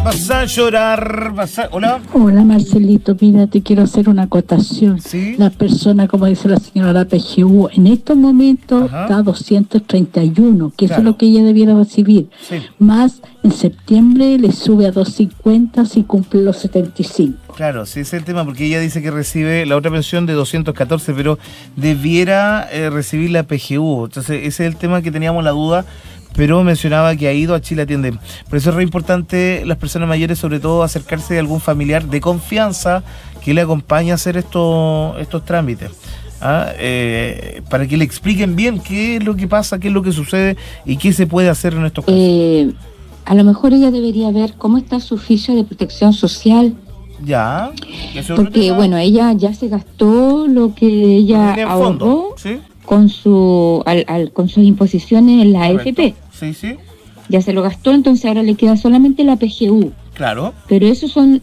Vas a llorar, Hola. Hola Marcelito, mira, te quiero hacer una acotación. ¿Sí? La persona, como dice la señora, la PGU, en estos momentos está a 231, que eso es lo que ella debiera recibir. Sí. Más en septiembre le sube a 250 si cumple los 75. Claro, sí, ese es el tema, porque ella dice que recibe la otra pensión de 214, pero debiera recibir la PGU. Entonces, ese es el tema que teníamos la duda, pero mencionaba que ha ido a Chile Atiende. Por eso es re importante las personas mayores, sobre todo, acercarse a algún familiar de confianza que le acompañe a hacer estos trámites. Para que le expliquen bien qué es lo que pasa, qué es lo que sucede y qué se puede hacer en estos casos. A lo mejor ella debería ver cómo está su ficha de protección social. Ya. Porque, bueno, ella ya se gastó lo que ella ahorró, ¿sí? con sus imposiciones en la AFP. Sí, sí. Ya se lo gastó, entonces ahora le queda solamente la PGU. Claro. Pero esos son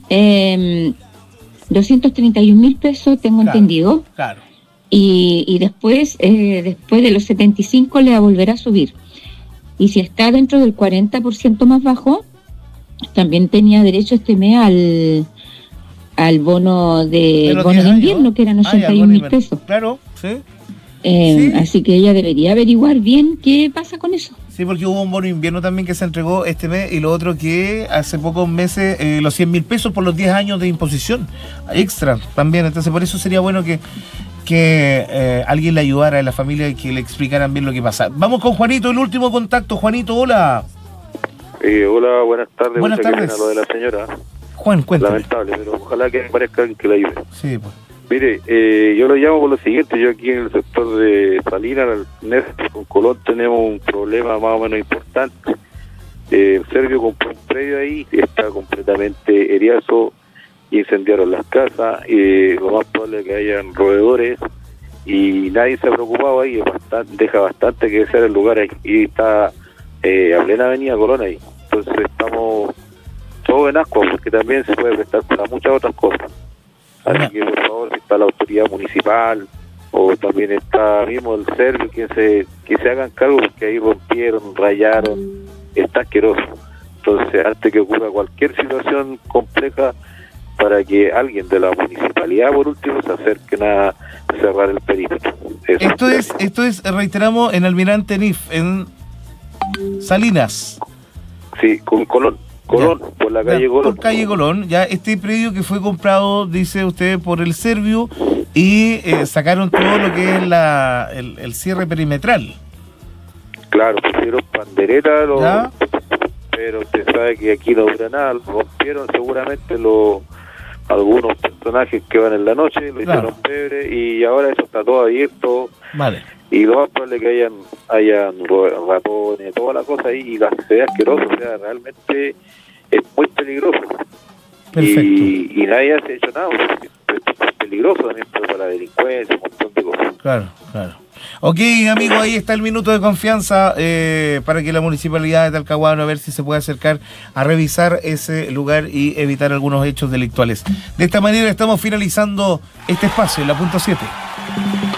231.000 pesos, tengo entendido. Claro. Y después de los 75 le va a volver a subir. Y si está dentro del 40% más bajo, también tenía derecho este mes al bono de invierno, que eran 81.000 pesos. Claro, sí. Sí. Así que ella debería averiguar bien qué pasa con eso. Sí, porque hubo un bono de invierno también que se entregó este mes, y lo otro que hace pocos meses los 100.000 pesos por los 10 años de imposición extra también. Entonces, por eso sería bueno que alguien le ayudara a la familia y que le explicaran bien lo que pasa. Vamos con Juanito, el último contacto. Juanito, hola. Hola, buenas tardes. Buenas tardes. Pena lo de la señora. Juan, cuéntame. Lamentable, pero ojalá que aparezca alguien que la ayude. Sí, pues. Mire, yo lo llamo por lo siguiente. Yo aquí en el sector de Salinas, con Colón, tenemos un problema más o menos importante. Servio compró un predio ahí, está completamente heriazo, incendiaron las casas, lo más probable es que hayan roedores, y nadie se ha preocupado ahí. Deja bastante que desear el lugar ahí, y está a plena avenida Colón ahí. Entonces estamos todos en asco, porque también se puede prestar para muchas otras cosas. Así que, por favor, si está la autoridad municipal o también está mismo el Servio, que se hagan cargo, porque ahí rompieron, rayaron, está asqueroso. Entonces, antes que ocurra cualquier situación compleja, para que alguien de la municipalidad, por último, se acerquen a cerrar el perímetro. Esto es, reiteramos, en Almirante Nif, en Salinas. Sí, con Colón, por la calle Colón. Por calle Colón, ya este predio que fue comprado, dice usted, por el Servio, y sacaron todo lo que es el cierre perimetral. Claro, pusieron pandereta, pero usted sabe que aquí no dura nada. Rompieron seguramente algunos personajes que van en la noche, lo hicieron pebre, y ahora eso está todo abierto. Vale. Y lo más probable es que hayan ratones, toda la cosa ahí, y se ve asqueroso. O sea, realmente es muy peligroso. Perfecto. Y nadie ha hecho nada, porque es peligroso también para la delincuencia, un montón de cosas. Claro. Ok, amigo, ahí está el minuto de confianza para que la municipalidad de Talcahuano, a ver si se puede acercar a revisar ese lugar y evitar algunos hechos delictuales. De esta manera estamos finalizando este espacio, en la punto 7.